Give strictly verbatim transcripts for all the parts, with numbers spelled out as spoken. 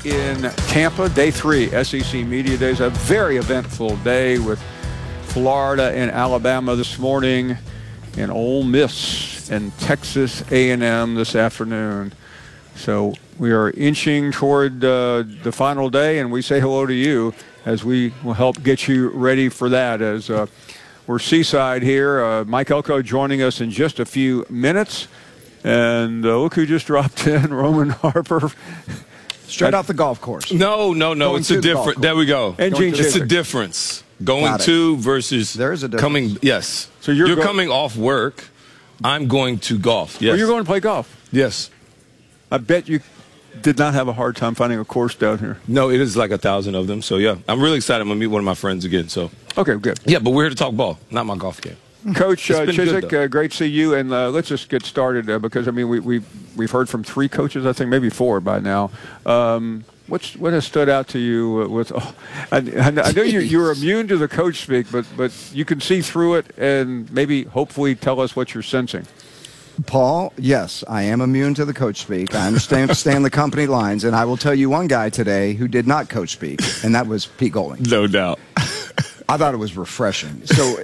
in Tampa, day three, S E C Media Days. A very eventful day with Florida and Alabama this morning, and Ole Miss and Texas A and M this afternoon. So we are inching toward uh, the final day, and we say hello to you as we will help get you ready for that. As uh, we're seaside here, uh, Mike Elko joining us in just a few minutes. And uh, look who just dropped in, Roman Harper. Straight off the golf course. No, no, no. Going it's a the different. There we go. And Gene it's Chizik. a difference. Going to versus there is a difference. Coming. Yes. So you're, you're go- coming off work. I'm going to golf. Yes. Well, you're going to play golf. Yes. I bet you did not have a hard time finding a course down here. No, it is like a thousand of them. So yeah, I'm really excited. I'm gonna meet one of my friends again. So. Okay, good. Yeah, but we're here to talk ball, not my golf game. Coach uh, Chizik, good, uh, great to see you. And uh, let's just get started uh, because, I mean, we, we, we've heard from three coaches, I think maybe four by now. Um, what's, what has stood out to you uh, with oh, I, I know you, you're immune to the coach speak, but, but you can see through it and maybe hopefully tell us what you're sensing. Paul, yes, I am immune to the coach speak. I understand understand the company lines, and I will tell you one guy today who did not coach speak, and that was Pete Golding. No doubt. I thought it was refreshing. So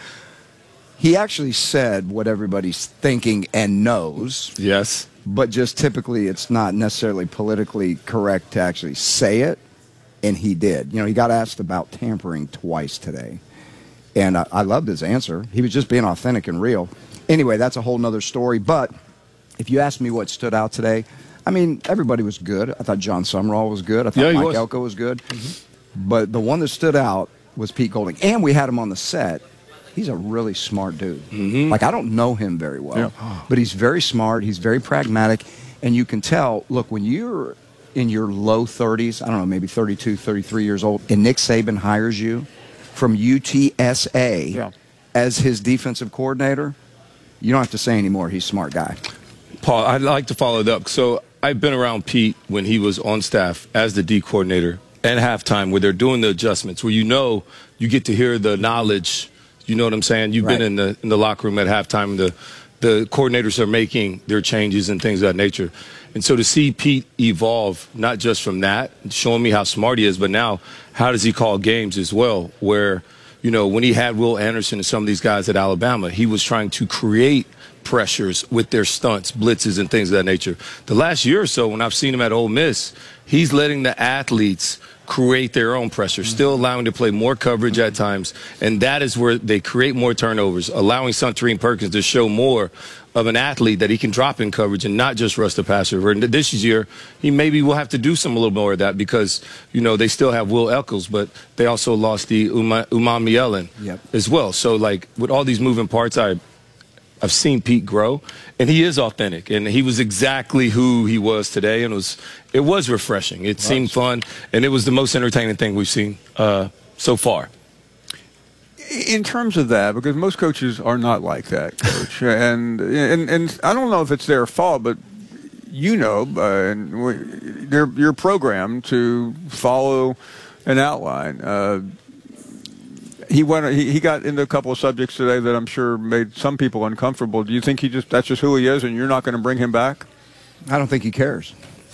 he actually said what everybody's thinking and knows. Yes. But just typically it's not necessarily politically correct to actually say it, and he did. You know, he got asked about tampering twice today, and I, I loved his answer. He was just being authentic and real. Anyway, that's a whole nother story. But if you ask me what stood out today, I mean, everybody was good. I thought John Summerall was good. I thought Yeah, he Mike was. Elko was good. Mm-hmm. But the one that stood out was Pete Golding. And we had him on the set. He's a really smart dude. Mm-hmm. Like, I don't know him very well, Yeah. but he's very smart. He's very pragmatic. And you can tell, look, when you're in your low thirties, I don't know, maybe thirty-two, thirty-three years old, and Nick Saban hires you from U T S A Yeah. as his defensive coordinator, you don't have to say anymore. He's a smart guy. Paul, I'd like to follow it up. So I've been around Pete when he was on staff as the D coordinator at halftime where they're doing the adjustments, where you know you get to hear the knowledge. You know what I'm saying? You've Right. been in the in the locker room at halftime. The the coordinators are making their changes and things of that nature. And so to see Pete evolve, not just from that, showing me how smart he is, but now how does he call games as well, where, you know, when he had Will Anderson and some of these guys at Alabama, he was trying to create pressures with their stunts, blitzes, and things of that nature. The last year or so, when I've seen him at Ole Miss, he's letting the athletes create their own pressure, still allowing to play more coverage at times, and that is where they create more turnovers, allowing Suntarine Perkins to show more of an athlete that he can drop in coverage and not just rush the passer. And this year, he maybe will have to do some a little more of that because, you know, they still have Will Eccles, but they also lost the Uma, Umami Ellen Yep. as well. So, like, with all these moving parts, I I've seen Pete grow, and he is authentic, and he was exactly who he was today, and it was it was refreshing. It seemed fun, and it was the most entertaining thing we've seen uh, so far. In terms of that, because most coaches are not like that, Coach, and and and I don't know if it's their fault, but you know, uh, and we, they're, you're programmed to follow an outline. Uh, he went. He, he got into a couple of subjects today that I'm sure made some people uncomfortable. Do you think he just that's just who he is, and you're not going to bring him back? I don't think he cares.